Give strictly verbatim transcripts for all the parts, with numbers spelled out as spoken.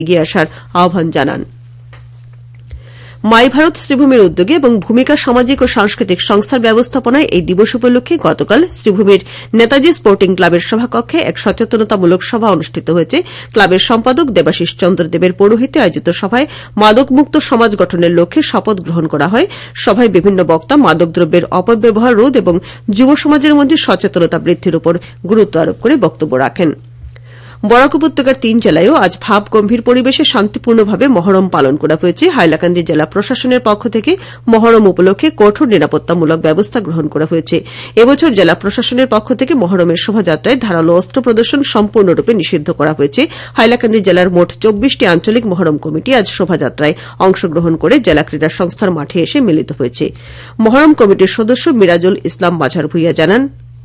এগিয়ে আসার আহ্বান জানান। মাই ভারত শ্রীভূমির উদ্যোগে এবং ভূমিকা সামাজিক ও সাংস্কৃতিক সংস্থার ব্যবস্থাপনায় এই দিবস উপলক্ষে গতকাল শ্রীভূমির নেতাজি স্পোর্টিং ক্লাবের সভাকক্ষে এক সচেতনতামূলক সভা অনুষ্ঠিত হয়েছে। ক্লাবের সম্পাদক দেবাশিস চন্দ্রদেবের পৌরোহিত্যে আয়োজিত সভায় মাদকমুক্ত সমাজ গঠনের লক্ষ্যে শপথ গ্রহণ করা হয়। সভায় বিভিন্ন বক্তা মাদকদ্রব্যের অপব্যবহার রোধ এবং যুব সমাজের মধ্যে সচেতনতা বৃদ্ধির উপর গুরুত্ব আরোপ করে বক্তব্য রাখেন। বরাক উপত্যকার তিন জেলায়ও আজ ভাব গম্ভীর পরিবেশে শান্তিপূর্ণভাবে মহরম পালন করা হয়েছে। হাইলাকান্দি জেলা প্রশাসনের পক্ষ থেকে মহরম উপলক্ষে কঠোর নিরাপত্তামূলক ব্যবস্থা গ্রহণ করা হয়েছে। এবছর জেলা প্রশাসনের পক্ষ থেকে মহরমের শোভাযাত্রায় ধারালো অস্ত্র প্রদর্শন সম্পূর্ণরূপে নিষিদ্ধ করা হয়েছে। হাইলাকান্দি জেলার মোট চব্বিশটি আঞ্চলিক মহরম কমিটি আজ শোভাযাত্রায় অংশগ্রহণ করে জেলা ক্রীড়া সংস্থার মাঠে এসে মিলিত হয়েছে। মহরম কমিটির সদস্য মিরাজুল ইসলাম মাঝার ভুইয়া জানান,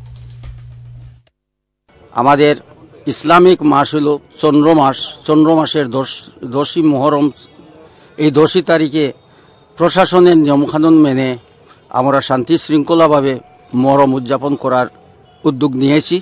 আমাদের ইসলামিক মাস হল চন্দ্র মাস। চন্দ্র মাসের দশই মহরম, এই দশই তারিখে প্রশাসনের নিয়মকানুন মেনে আমরা শান্তি শৃঙ্খলাভাবে মহরম উদযাপন করার উদ্যোগ নিয়েছি।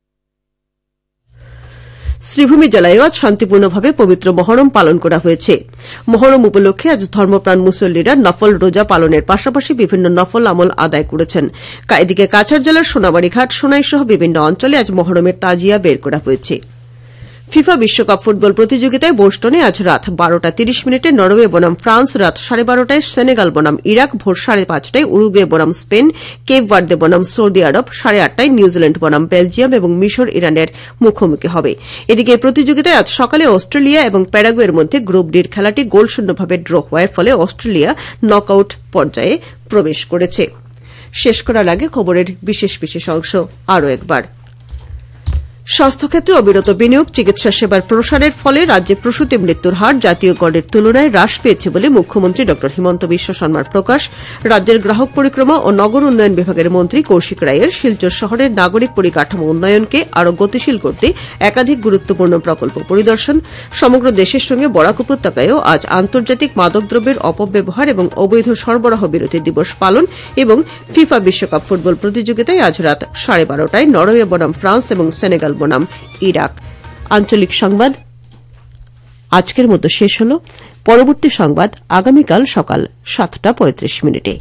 শ্রীভূমি জেলায় আজ শান্তিপূর্ণভাবে পবিত্র মহরম পালন করা হয়েছে। মহরম উপলক্ষে আজ ধর্মপ্রাণ মুসল্লিরা নফল রোজা পালনের পাশাপাশি বিভিন্ন নফল আমল আদায় করেছেন। এদিকে কাছাড় জেলার সোনাবাড়ি ঘাট, সোনাই সহ বিভিন্ন অঞ্চলে আজ মহরমের তাজিয়া বের করা হয়েছে। ফিফা বিশ্বকাপ ফুটবল প্রতিযোগিতায় বোস্টনে আজ রাত বারোটা তিরিশ মিনিটে নরওয়ে বনাম ফ্রান্স, রাত সাড়ে বারোটায় সেনেগাল বনাম ইরাক, ভোর সাড়ে পাঁচটায় উরুগুয়ে বনাম স্পেন, কেপ ভার্দে বনাম সৌদি আরব, সাড়ে আটটায় নিউজিল্যান্ড বনাম বেলজিয়াম এবং মিশর ইরানের মুখোমুখি হবে। এদিকে এই প্রতিযোগিতায় আজ সকালে অস্ট্রেলিয়া এবং প্যারাগুয়ের মধ্যে গ্রুপ ডির খেলাটি গোলশূন্যভাবে ড্র হওয়ার ফলে অস্ট্রেলিয়া নকআউট পর্যায়ে প্রবেশ করেছে। শেষ করার আগে খবরের বিশেষ বিশেষ অংশ আরও একবার। স্বাস্থ্যক্ষেত্রে অবিরত বিনিয়োগ, চিকিৎসা সেবার প্রসারের ফলে রাজ্যে প্রসূতি মৃত্যুর হার জাতীয় গড়ের তুলনায় হ্রাস পেয়েছে বলে মুখ্যমন্ত্রী ড হিমন্ত বিশ্ব শর্মার প্রকাশ। রাজ্যের গ্রাহক পরিক্রমা ও নগর উন্নয়ন বিভাগের মন্ত্রী কৌশিক রায়ের শিলচর শহরের নাগরিক পরিকাঠামো উন্নয়নকে আরও গতিশীল করতে একাধিক গুরুত্বপূর্ণ প্রকল্প পরিদর্শন। সমগ্র দেশের সঙ্গে বরাক উপত্যকায়ও আজ আন্তর্জাতিক মাদকদ্রব্যের অপব্যবহার এবং অবৈধ সরবরাহ বিরোধী দিবস পালন। এবং ফিফা বিশ্বকাপ ফুটবল প্রতিযোগিতায় আজ রাত সাড়ে বারোটায় নরওয়ে বনাম ফ্রান্স এবং সেনেগাল বনাম ইরাক। আঞ্চলিক সংবাদ আজকের মতো শেষ হল। পরবর্তী সংবাদ আগামীকাল সকাল সাতটা পঁয়ত্রিশ মিনিটে।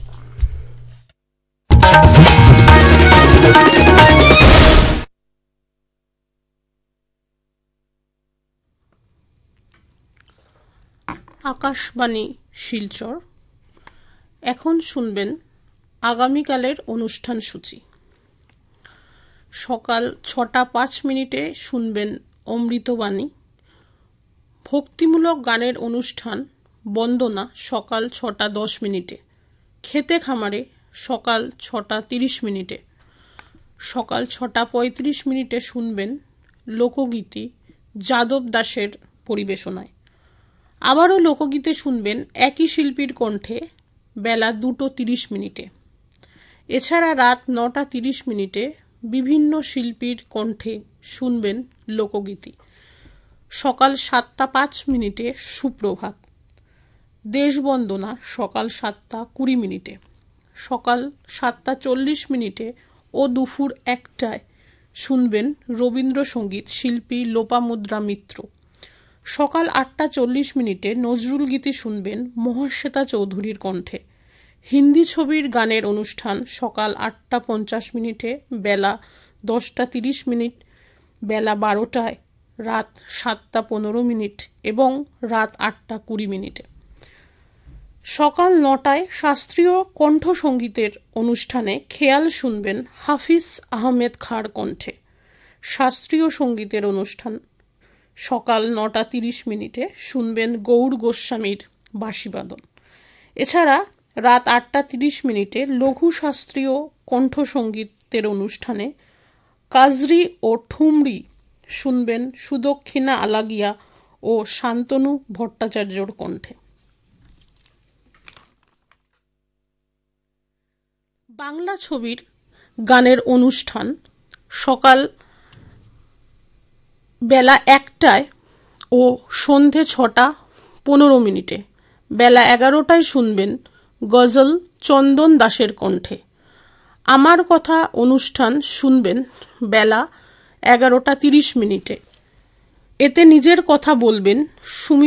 আকাশবাণী শিলচর। এখন শুনবেন আগামীকালের অনুষ্ঠান সূচি। সকাল ছটা পাঁচ মিনিটে শুনবেন অমৃতবাণী। ভক্তিমূলক গানের অনুষ্ঠান বন্দনা সকাল ছটা দশ মিনিটে। খেতে খামারে সকাল ছটা তিরিশ মিনিটে। সকাল ছটা পঁয়ত্রিশ মিনিটে শুনবেন লোকগীতি যাদব দাসের পরিবেশনায়। আবারও লোকগীতে শুনবেন একই শিল্পীর কণ্ঠে বেলা দুটো তিরিশ মিনিটে। এছাড়া রাত নটা তিরিশ মিনিটে বিভিন্ন শিল্পীর কণ্ঠে শুনবেন লোকগীতি। সকাল সাতটা পাঁচ মিনিটে সুপ্রভাত। দেশবন্দনা সকাল সাতটা কুড়ি মিনিটে। সকাল সাতটা চল্লিশ মিনিটে ও দুপুর একটায় শুনবেন রবীন্দ্রসঙ্গীত শিল্পী লোপামুদ্রা মিত্র। সকাল আটটা চল্লিশ মিনিটে নজরুল গীতি শুনবেন মহাশ্বেতা চৌধুরীর কণ্ঠে। হিন্দি ছবির গানের অনুষ্ঠান সকাল আটটা পঞ্চাশ মিনিটে, বেলা দশটা তিরিশ মিনিট, বেলা বারোটায়, রাত সাতটা পনেরো মিনিট এবং রাত আটটা কুড়ি মিনিটে। সকাল নটায় শাস্ত্রীয় কণ্ঠসঙ্গীতের অনুষ্ঠানে খেয়াল শুনবেন হাফিজ আহমেদ খাঁর কণ্ঠে। শাস্ত্রীয় সঙ্গীতের অনুষ্ঠান সকাল নটা তিরিশ মিনিটে শুনবেন গৌর গোস্বামীর বাঁশিবাদন। এছাড়া রাত আটটা তিরিশ মিনিটে লঘু শাস্ত্রীয় কণ্ঠসঙ্গীতের অনুষ্ঠানে কাজরি ও ঠুমরি শুনবেন সুদক্ষিণা আলাগিয়া ও শান্তনু ভট্টাচার্যর কণ্ঠে। বাংলা ছবির গানের অনুষ্ঠান সকাল বেলা একটায় ও সন্ধে ছটা পনেরো মিনিটে। বেলা এগারোটায় শুনবেন গজল চন্দন দাসের কণ্ঠে। আমার কথা অনুষ্ঠান শুনবেন বেলা এগারোটা তিরিশ মিনিটে। এতে নিজের কথা বলবেন। সুমি